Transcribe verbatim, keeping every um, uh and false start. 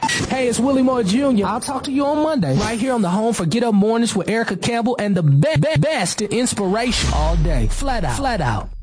Hey, it's Willie Moore Junior I'll talk to you on Monday, right here on the home for Get Up Mornings with Erica Campbell and the be- be- best in inspiration all day. Flat out. Flat out.